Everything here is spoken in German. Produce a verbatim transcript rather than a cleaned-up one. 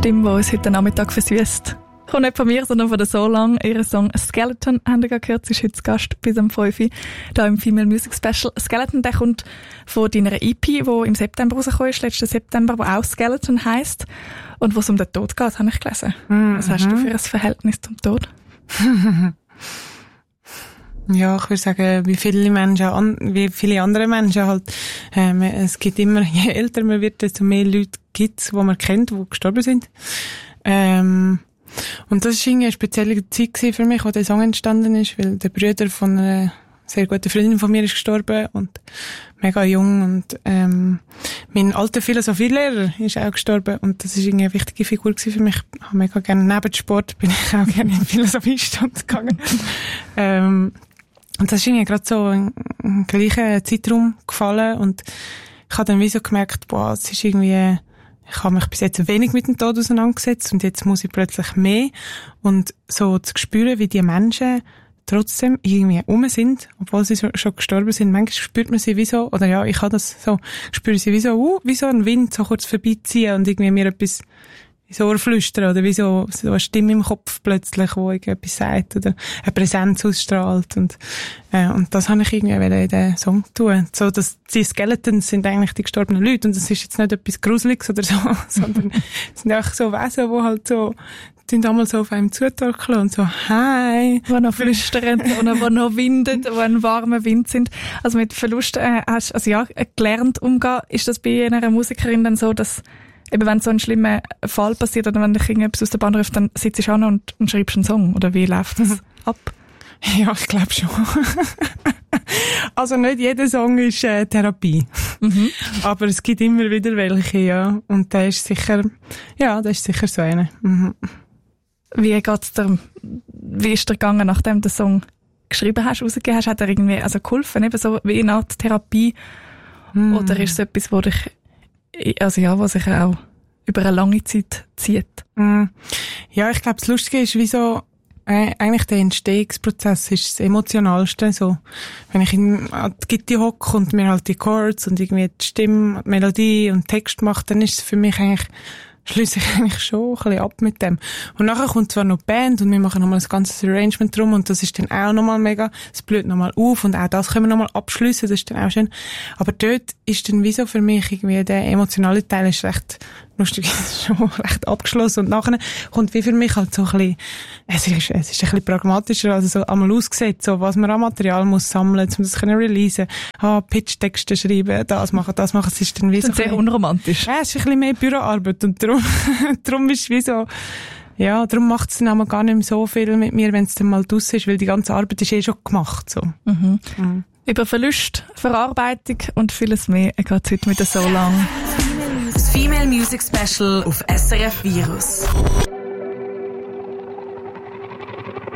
Stimme, die uns heute Nachmittag versüsst. Kommt nicht von mir, sondern von der So Lang. Ihren Song «Skeleton» haben wir gerade gehört. Sie ist heute zu Gast bis um fünf Uhr hier im Female Music Special. «Skeleton», der kommt von deiner E P, die im September rausgekommen ist, letzten September, die auch «Skeleton» heisst und wo es um den Tod geht, habe ich gelesen. Mhm. Was hast du für ein Verhältnis zum Tod? Ja, ich würde sagen, wie viele Menschen, wie viele andere Menschen halt, ähm, es gibt immer, je älter man wird, desto mehr Leute gibt es, die man kennt, die gestorben sind. Ähm, und das war eine spezielle Zeit für mich, als der Song entstanden ist, weil der Bruder von einer sehr guten Freundin von mir ist gestorben und mega jung und ähm, mein alter Philosophielehrer ist auch gestorben und das ist irgendwie eine wichtige Figur für mich. Ich habe mega gerne neben Sport bin ich auch gerne in Philosophiestunde gegangen. ähm, und das ist irgendwie gerade so im, im gleichen Zeitraum gefallen und ich habe dann wie so gemerkt, boah, es ist irgendwie, ich habe mich bis jetzt wenig mit dem Tod auseinandergesetzt und jetzt muss ich plötzlich mehr und so zu spüren, wie die Menschen trotzdem irgendwie rum sind, obwohl sie so, schon gestorben sind. Manchmal spürt man sie wie so, oder ja, ich habe das so, spüre sie wie so, uh, wie so ein Wind so kurz vorbeiziehen und irgendwie mir etwas ins Ohr flüstern oder wie so, so eine Stimme im Kopf plötzlich, wo irgendetwas sagt oder eine Präsenz ausstrahlt und, äh, und das habe ich irgendwie in den Song tun. So, dass die Skeletons sind eigentlich die gestorbenen Leute und das ist jetzt nicht etwas Gruseliges oder so, sondern es sind einfach so Wesen, die halt so die damals so auf einem zutorkeln und so, hi. Die noch flüstern, die noch windet, die einen warmen Wind sind. Also mit Verlust äh, hast du also ja, gelernt umgehen. Ist das bei einer Musikerin dann so, dass eben wenn so ein schlimmer Fall passiert oder wenn dich irgendetwas aus der Bahn ruft, dann sitzt du an und, und schreibst einen Song? Oder wie läuft das ab? Ja, ich glaube schon. Also nicht jeder Song ist äh, Therapie. Mhm. Aber es gibt immer wieder welche, ja. Und der ist sicher, ja, der ist sicher so eine. Mhm. Wie geht's dir, wie ist dir gegangen, nachdem du den Song geschrieben hast, rausgegeben hast? Hat er irgendwie, also geholfen, eben so wie eine Art Therapie? Mm. Oder ist es etwas, wo dich, also ja, was sich auch über eine lange Zeit zieht? Mm. Ja, ich glaube, das Lustige ist, wie so, äh, eigentlich der Entstehungsprozess ist das Emotionalste, so. Wenn ich in die Gitarre hocke und mir halt die Chords und irgendwie die Stimme, die Melodie und Text mache, dann ist es für mich eigentlich, schließe ich eigentlich schon ein bisschen ab mit dem. Und nachher kommt zwar noch die Band und wir machen nochmal das ganze Arrangement drum und das ist dann auch nochmal mega, es blüht nochmal auf und auch das können wir nochmal abschliessen, das ist dann auch schön. Aber dort ist dann wieso für mich irgendwie der emotionale Teil ist recht lustig, schon recht abgeschlossen und nachher kommt wie für mich halt so ein bisschen, es ist, es ist ein bisschen pragmatischer, also so einmal ausgesetzt, so was man an Material muss sammeln, um das können releasen, ah, Pitch-Texte schreiben, das machen, das machen, es ist dann wie so sehr unromantisch. Ja, es ist ein bisschen mehr Büroarbeit und darum, darum ist es wie so, ja, darum macht es dann auch gar nicht mehr so viel mit mir, wenn es dann mal draus ist, weil die ganze Arbeit ist eh schon gemacht, so. Mhm. Mhm. Über Verlust, Verarbeitung und vieles mehr geht es heute mit der So Lang. Das Female Music Special auf S R F Virus.